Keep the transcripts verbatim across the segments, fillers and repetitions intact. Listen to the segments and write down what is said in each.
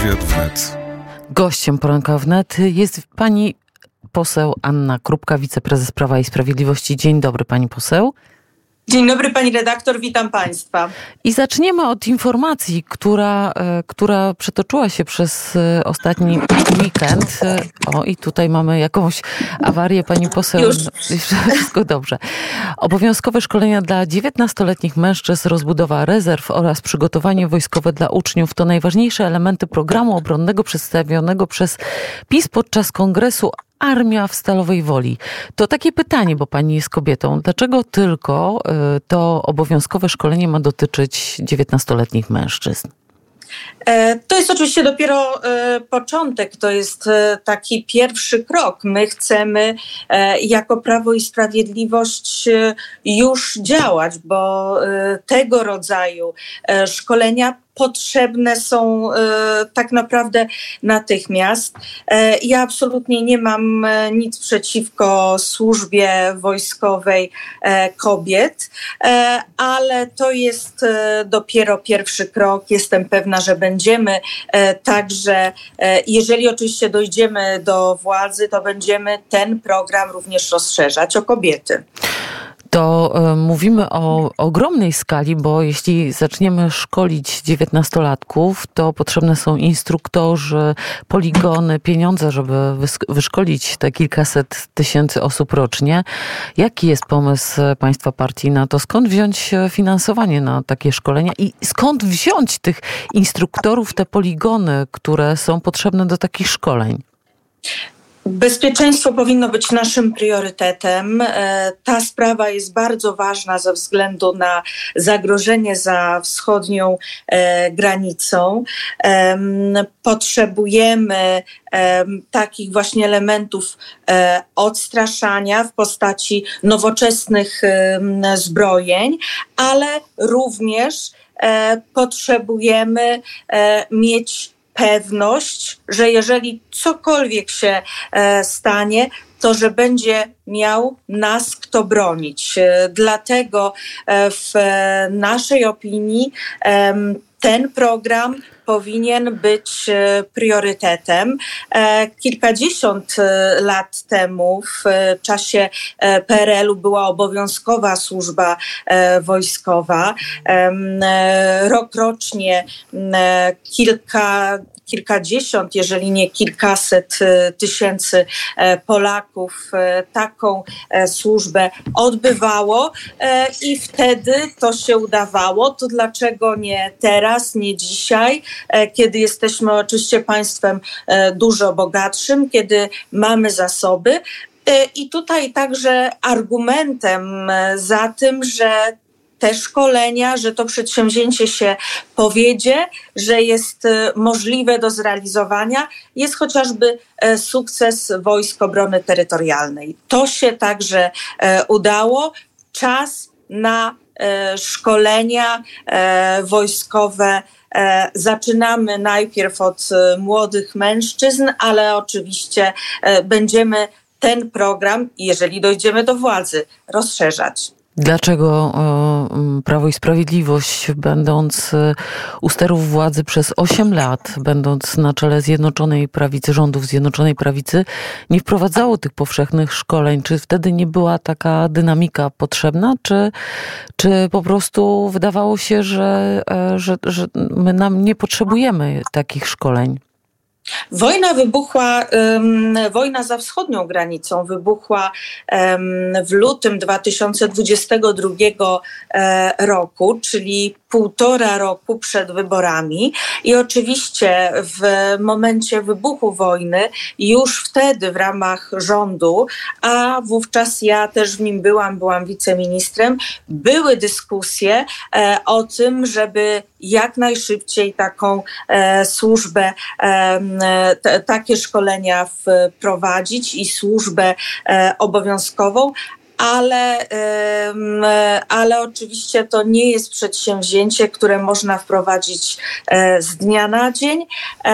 Powiat Wnet. Gościem Poranka Wnet jest pani poseł Anna Krupka, wiceprezes Prawa i Sprawiedliwości. Dzień dobry, pani poseł. Dzień dobry, pani redaktor, witam państwa. I zaczniemy od informacji, która, która przetoczyła się przez ostatni weekend. O, i tutaj mamy jakąś awarię, pani poseł. Już. Wszystko dobrze. Obowiązkowe szkolenia dla dziewiętnastoletnich mężczyzn, rozbudowa rezerw oraz przygotowanie wojskowe dla uczniów to najważniejsze elementy programu obronnego przedstawionego przez PiS podczas kongresu Armia w Stalowej Woli. To takie pytanie, bo pani jest kobietą. Dlaczego tylko y, to obowiązkowe szkolenie ma dotyczyć dziewiętnastoletnich mężczyzn? To jest oczywiście dopiero początek, to jest taki pierwszy krok. My chcemy jako Prawo i Sprawiedliwość już działać, bo tego rodzaju szkolenia potrzebne są tak naprawdę natychmiast. Ja absolutnie nie mam nic przeciwko służbie wojskowej kobiet, ale to jest dopiero pierwszy krok. Jestem pewna, że będziemy także, jeżeli oczywiście dojdziemy do władzy, to będziemy ten program również rozszerzać o kobiety. To y, mówimy o ogromnej skali, bo jeśli zaczniemy szkolić dziewiętnastolatków, to potrzebne są instruktorzy, poligony, pieniądze, żeby wys- wyszkolić te kilkaset tysięcy osób rocznie. Jaki jest pomysł państwa partii na to? Skąd wziąć finansowanie na takie szkolenia i skąd wziąć tych instruktorów, te poligony, które są potrzebne do takich szkoleń? Bezpieczeństwo powinno być naszym priorytetem. Ta sprawa jest bardzo ważna ze względu na zagrożenie za wschodnią granicą. Potrzebujemy takich właśnie elementów odstraszania w postaci nowoczesnych zbrojeń, ale również potrzebujemy mieć pewność, że jeżeli cokolwiek się e, stanie, to że będzie miał nas kto bronić. E, dlatego e, w e, naszej opinii e, ten program powinien być e, priorytetem. E, kilkadziesiąt e, lat temu w e, czasie e, P R L u była obowiązkowa służba e, wojskowa. E, rokrocznie e, kilka kilkadziesiąt, jeżeli nie kilkaset tysięcy Polaków taką służbę odbywało i wtedy to się udawało. To dlaczego nie teraz, nie dzisiaj, kiedy jesteśmy oczywiście państwem dużo bogatszym, kiedy mamy zasoby. I tutaj także argumentem za tym, że te szkolenia, że to przedsięwzięcie się powiedzie, że jest możliwe do zrealizowania, jest chociażby sukces Wojsk Obrony Terytorialnej. To się także udało. Czas na szkolenia wojskowe. Zaczynamy najpierw od młodych mężczyzn, ale oczywiście będziemy ten program, jeżeli dojdziemy do władzy, rozszerzać. Dlaczego Prawo i Sprawiedliwość, będąc u sterów władzy przez osiem lat, będąc na czele Zjednoczonej Prawicy, rządów Zjednoczonej Prawicy, nie wprowadzało tych powszechnych szkoleń? Czy wtedy nie była taka dynamika potrzebna? Czy, czy po prostu wydawało się, że, że, że my nam nie potrzebujemy takich szkoleń? Wojna wybuchła, um, wojna za wschodnią granicą wybuchła um, w lutym dwa tysiące dwudziestego drugiego e, roku, czyli półtora roku przed wyborami i oczywiście w momencie wybuchu wojny już wtedy w ramach rządu, a wówczas ja też w nim byłam, byłam wiceministrem, były dyskusje e, o tym, żeby jak najszybciej taką e, służbę, e, t, takie szkolenia wprowadzić i służbę e, obowiązkową. Ale, ale oczywiście to nie jest przedsięwzięcie, które można wprowadzić z dnia na dzień,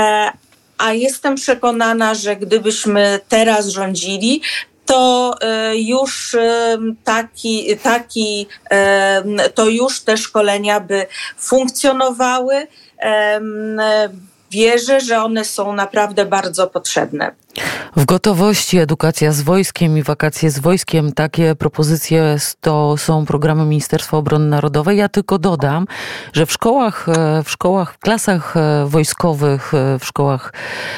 a jestem przekonana, że gdybyśmy teraz rządzili, to już taki, taki, to już te szkolenia by funkcjonowały. wierzę, że one są naprawdę bardzo potrzebne. W gotowości edukacja z wojskiem i wakacje z wojskiem. Takie propozycje to są programy Ministerstwa Obrony Narodowej. Ja tylko dodam, że w szkołach, w szkołach, w klasach wojskowych, w szkołach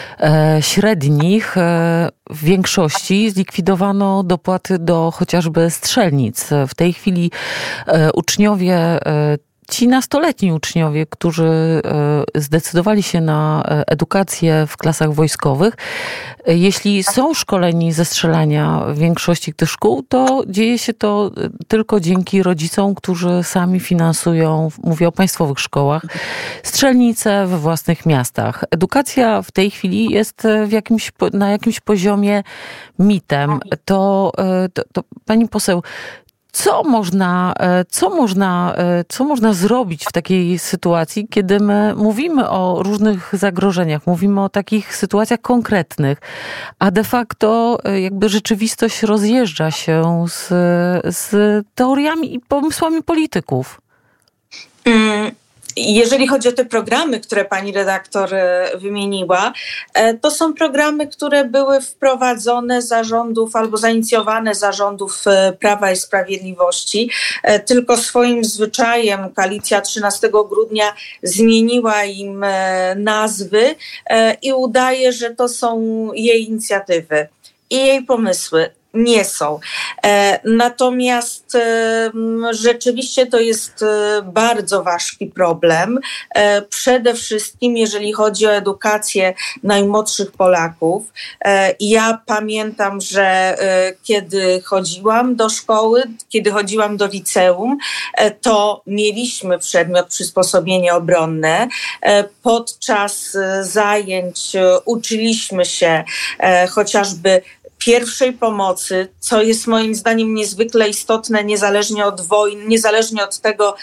średnich w większości zlikwidowano dopłaty do chociażby strzelnic. W tej chwili uczniowie, ci nastoletni uczniowie, którzy zdecydowali się na edukację w klasach wojskowych, jeśli są szkoleni ze strzelania w większości tych szkół, to dzieje się to tylko dzięki rodzicom, którzy sami finansują, mówię o państwowych szkołach, strzelnice we własnych miastach. Edukacja w tej chwili jest w jakimś, na jakimś poziomie mitem. To, to, to pani poseł, Co można, co, można, co można zrobić w takiej sytuacji, kiedy my mówimy o różnych zagrożeniach, mówimy o takich sytuacjach konkretnych, a de facto jakby rzeczywistość rozjeżdża się z, z teoriami i pomysłami polityków? Mm. Jeżeli chodzi o te programy, które pani redaktor wymieniła, to są programy, które były wprowadzone za rządów albo zainicjowane za rządów Prawa i Sprawiedliwości. Tylko swoim zwyczajem koalicja trzynastego grudnia zmieniła im nazwy i udaje, że to są jej inicjatywy i jej pomysły. Nie są. E, natomiast e, rzeczywiście to jest e, bardzo ważki problem. E, przede wszystkim jeżeli chodzi o edukację najmłodszych Polaków. E, ja pamiętam, że e, kiedy chodziłam do szkoły, kiedy chodziłam do liceum, e, to mieliśmy przedmiot przysposobienie obronne. E, podczas e, zajęć e, uczyliśmy się e, chociażby pierwszej pomocy, co jest moim zdaniem niezwykle istotne, niezależnie od wojny, niezależnie od tego,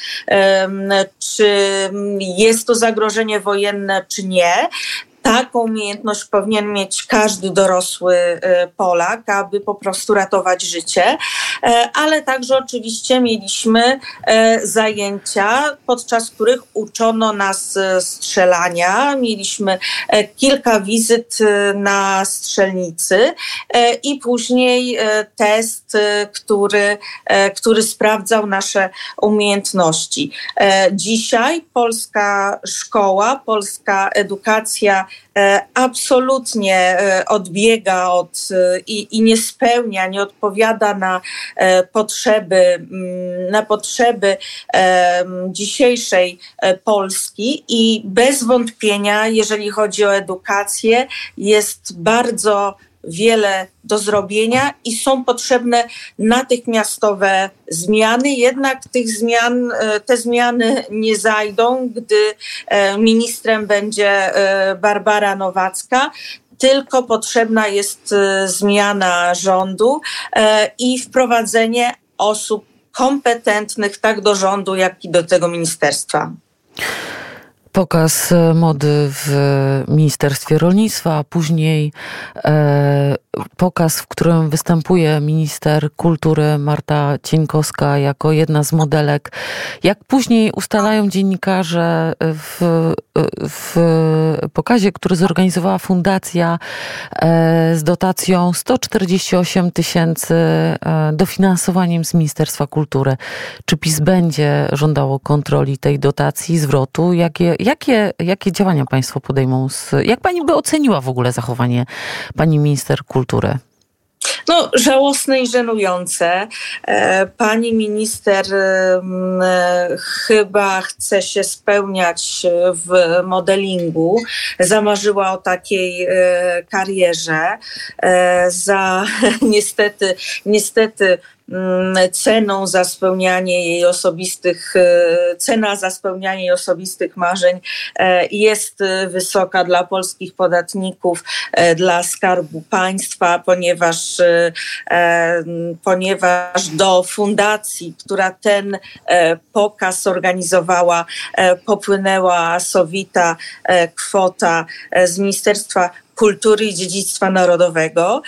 czy jest to zagrożenie wojenne, czy nie. Taką umiejętność powinien mieć każdy dorosły Polak, aby po prostu ratować życie, ale także oczywiście mieliśmy zajęcia, podczas których uczono nas strzelania. Mieliśmy kilka wizyt na strzelnicy i później test, który, który sprawdzał nasze umiejętności. Dzisiaj polska szkoła, polska edukacja absolutnie odbiega od i, i nie spełnia, nie odpowiada na potrzeby, na potrzeby dzisiejszej Polski i bez wątpienia, jeżeli chodzi o edukację, jest bardzo wiele do zrobienia i są potrzebne natychmiastowe zmiany, jednak tych zmian, te zmiany nie zajdą, gdy ministrem będzie Barbara Nowacka, tylko potrzebna jest zmiana rządu i wprowadzenie osób kompetentnych tak do rządu, jak i do tego ministerstwa. Pokaz mody w Ministerstwie Rolnictwa, a później e, pokaz, w którym występuje minister kultury Marta Cieńkowska jako jedna z modelek. Jak później ustalają dziennikarze w, w pokazie, który zorganizowała fundacja e, z dotacją sto czterdzieści osiem tysięcy e, dofinansowaniem z Ministerstwa Kultury. Czy PiS będzie żądało kontroli tej dotacji, zwrotu? Jakie Jakie, jakie działania państwo podejmą? Z, jak pani by oceniła w ogóle zachowanie pani minister kultury? No, żałosne i żenujące. Pani minister chyba chce się spełniać w modelingu. Zamarzyła o takiej karierze. Za niestety, niestety ceną za spełnianie jej osobistych, cena za spełnianie jej osobistych marzeń jest wysoka dla polskich podatników, dla Skarbu Państwa, ponieważ, ponieważ do fundacji, która ten pokaz organizowała, popłynęła sowita kwota z Ministerstwa Kultury i Dziedzictwa Narodowego.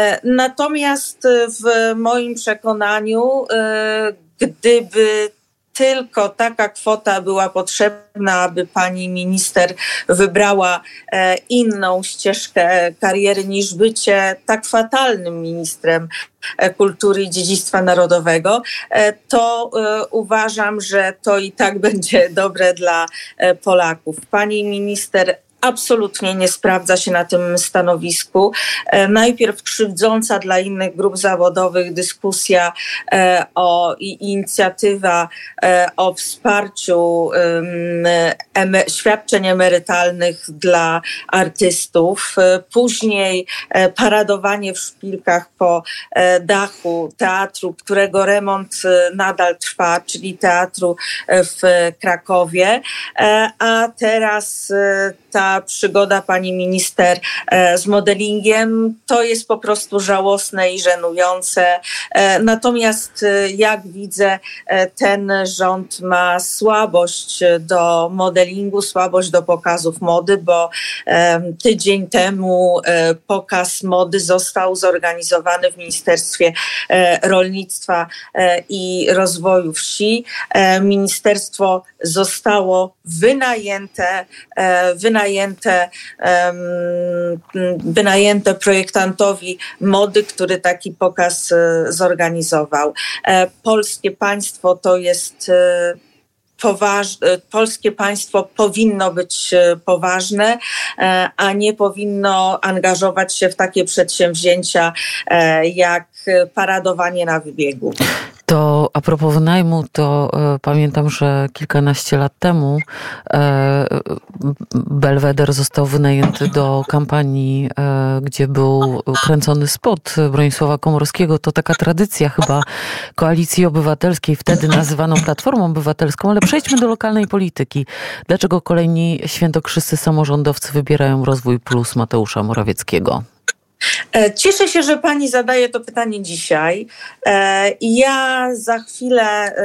Natomiast w moim przekonaniu, gdyby tylko taka kwota była potrzebna, aby pani minister wybrała e, inną ścieżkę kariery niż bycie tak fatalnym ministrem kultury i dziedzictwa narodowego, e, to e, uważam, że to i tak będzie dobre dla e, Polaków. Pani minister absolutnie nie sprawdza się na tym stanowisku. E, najpierw krzywdząca dla innych grup zawodowych dyskusja e, o i inicjatywa e, o wsparciu e, eme, świadczeń emerytalnych dla artystów. E, później e, paradowanie w szpilkach po e, dachu teatru, którego remont e, nadal trwa, czyli teatru e, w Krakowie. E, a teraz e, ta przygoda pani minister e, z modelingiem to jest po prostu żałosne i żenujące. E, natomiast e, jak widzę, e, ten rząd ma słabość do modelingu, słabość do pokazów mody, bo e, tydzień temu e, pokaz mody został zorganizowany w Ministerstwie e, Rolnictwa e, i Rozwoju Wsi. E, ministerstwo zostało wynajęte, e, wynajęte wynajęte projektantowi mody, który taki pokaz zorganizował. Polskie państwo to jest poważ... Polskie państwo powinno być poważne, a nie powinno angażować się w takie przedsięwzięcia jak paradowanie na wybiegu. To a propos wynajmu, to e, pamiętam, że kilkanaście lat temu e, Belweder został wynajęty do kampanii, e, gdzie był kręcony spot Bronisława Komorowskiego. To taka tradycja chyba Koalicji Obywatelskiej, wtedy nazywaną Platformą Obywatelską, ale przejdźmy do lokalnej polityki. Dlaczego kolejni świętokrzyscy samorządowcy wybierają Rozwój Plus Mateusza Morawieckiego? Cieszę się, że pani zadaje to pytanie dzisiaj. Ja za chwilę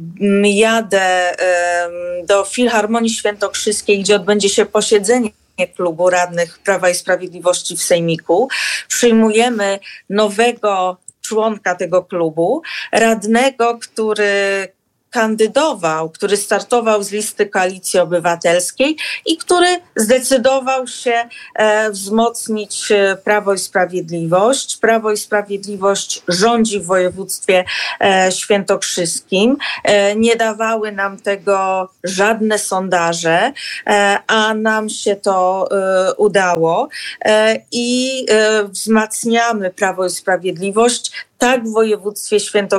jadę do Filharmonii Świętokrzyskiej, gdzie odbędzie się posiedzenie klubu radnych Prawa i Sprawiedliwości w Sejmiku. Przyjmujemy nowego członka tego klubu, radnego, który kandydował, który startował z listy Koalicji Obywatelskiej i który zdecydował się e, wzmocnić Prawo i Sprawiedliwość. Prawo i Sprawiedliwość rządzi w województwie e, świętokrzyskim. E, nie dawały nam tego żadne sondaże, e, a nam się to e, udało e, i e, wzmacniamy Prawo i Sprawiedliwość tak w województwie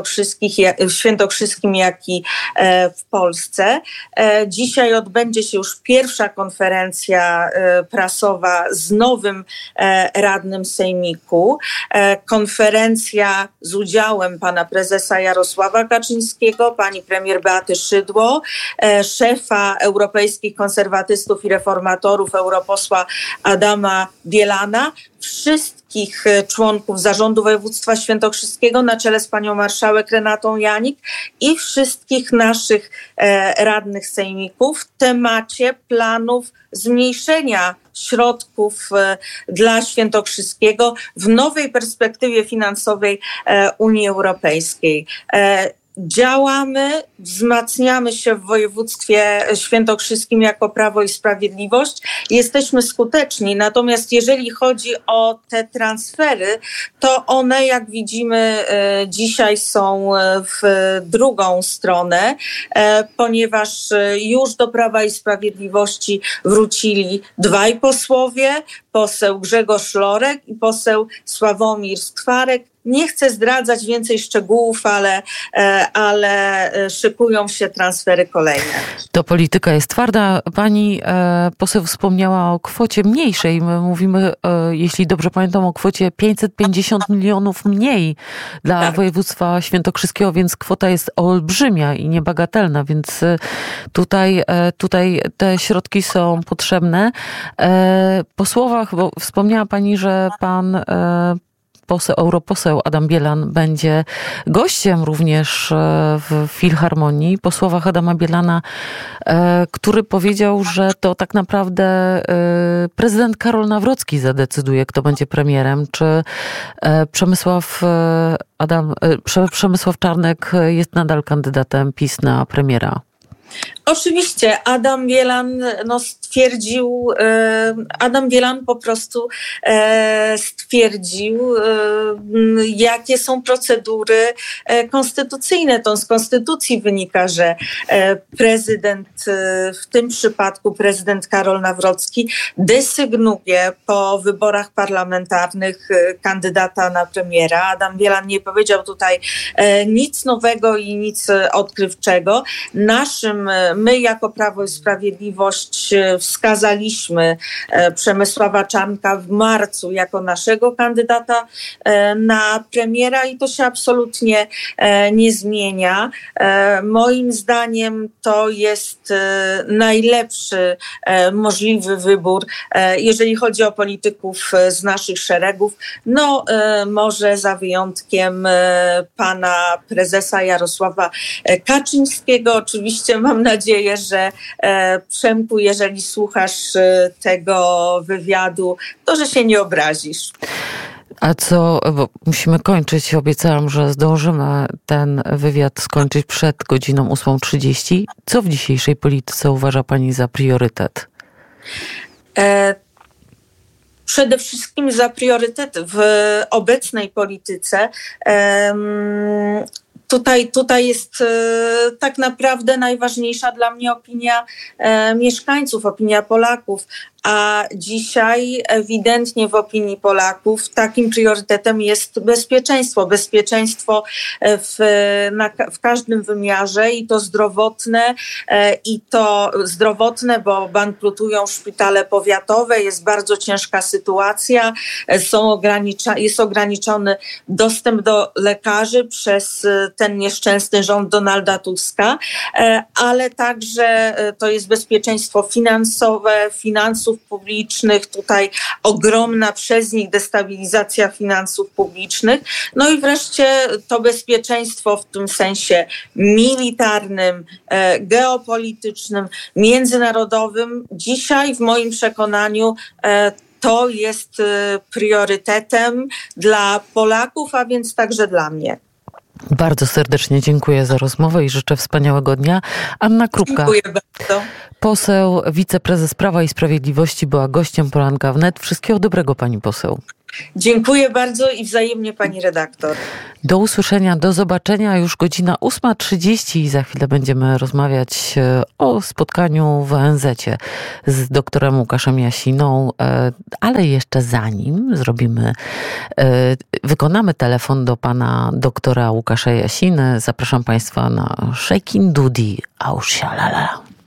świętokrzyskim, jak i w Polsce. Dzisiaj odbędzie się już pierwsza konferencja prasowa z nowym radnym Sejmiku. Konferencja z udziałem pana prezesa Jarosława Kaczyńskiego, pani premier Beaty Szydło, szefa Europejskich Konserwatystów i Reformatorów, europosła Adama Bielana, wszystkich członków Zarządu Województwa Świętokrzyskiego na czele z panią marszałek Renatą Janik i wszystkich naszych e, radnych sejmików w temacie planów zmniejszenia środków e, dla Świętokrzyskiego w nowej perspektywie finansowej e, Unii Europejskiej. E, Działamy, wzmacniamy się w województwie świętokrzyskim jako Prawo i Sprawiedliwość. Jesteśmy skuteczni, natomiast jeżeli chodzi o te transfery, to one, jak widzimy, dzisiaj są w drugą stronę, ponieważ już do Prawa i Sprawiedliwości wrócili dwaj posłowie, poseł Grzegorz Lorek i poseł Sławomir Skwarek. Nie chcę zdradzać więcej szczegółów, ale, ale szykują się transfery kolejne. To polityka jest twarda. Pani poseł wspomniała o kwocie mniejszej. My mówimy, jeśli dobrze pamiętam, o kwocie pięćset pięćdziesiąt milionów mniej dla tak. województwa świętokrzyskiego, więc kwota jest olbrzymia i niebagatelna, więc tutaj, tutaj te środki są potrzebne. Po słowach, bo wspomniała pani, że pan poseł, europoseł Adam Bielan będzie gościem również w Filharmonii. Po słowach Adama Bielana, który powiedział, że to tak naprawdę prezydent Karol Nawrocki zadecyduje, kto będzie premierem. Czy Przemysław Adam, Przemysław Czarnek jest nadal kandydatem PiS na premiera? Oczywiście Adam Bielan no, stwierdził, Adam Bielan po prostu stwierdził, jakie są procedury konstytucyjne. To z konstytucji wynika, że prezydent, w tym przypadku prezydent Karol Nawrocki, desygnuje po wyborach parlamentarnych kandydata na premiera. Adam Bielan nie powiedział tutaj nic nowego i nic odkrywczego. Naszym My jako Prawo i Sprawiedliwość wskazaliśmy Przemysława Czarnka w marcu jako naszego kandydata na premiera i to się absolutnie nie zmienia. Moim zdaniem to jest najlepszy możliwy wybór, jeżeli chodzi o polityków z naszych szeregów. No może za wyjątkiem pana prezesa Jarosława Kaczyńskiego. Oczywiście mam nadzieję, że e, Przemku, jeżeli słuchasz e, tego wywiadu, to że się nie obrazisz. A co, bo musimy kończyć, obiecałam, że zdążymy ten wywiad skończyć przed godziną ósmą trzydzieści. Co w dzisiejszej polityce uważa pani za priorytet? E, Przede wszystkim za priorytet w obecnej polityce e, Tutaj, tutaj jest e, tak naprawdę najważniejsza dla mnie opinia e, mieszkańców, opinia Polaków, a dzisiaj ewidentnie w opinii Polaków takim priorytetem jest bezpieczeństwo. Bezpieczeństwo w, na, w każdym wymiarze i to zdrowotne, e, i to zdrowotne, bo bankrutują szpitale powiatowe, jest bardzo ciężka sytuacja, są ogranicza, jest ograniczony dostęp do lekarzy przez ten nieszczęsny rząd Donalda Tuska, e, ale także to jest bezpieczeństwo finansowe, finansów publicznych, tutaj ogromna przez nich destabilizacja finansów publicznych. No i wreszcie to bezpieczeństwo w tym sensie militarnym, e, geopolitycznym, międzynarodowym. Dzisiaj w moim przekonaniu e, to jest e, priorytetem dla Polaków, a więc także dla mnie. Bardzo serdecznie dziękuję za rozmowę i życzę wspaniałego dnia. Anna Krupka, dziękuję bardzo. Poseł, wiceprezes Prawa i Sprawiedliwości, była gościem Poranka Wnet. Wszystkiego dobrego, pani poseł. Dziękuję bardzo i wzajemnie, pani redaktor. Do usłyszenia, do zobaczenia. Już godzina ósma trzydzieści i za chwilę będziemy rozmawiać o spotkaniu w O N Z-cie z doktorem Łukaszem Jasiną, ale jeszcze zanim zrobimy, wykonamy telefon do pana doktora Łukasza Jasiny, zapraszam państwa na Shakin' Doody, Ausialala.